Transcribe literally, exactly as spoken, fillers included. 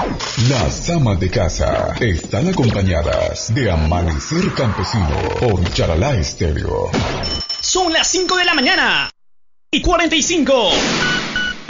Las amas de casa están acompañadas de Amanecer Campesino por Charalá Estéreo. Son las cinco de la mañana y cuarenta y cinco.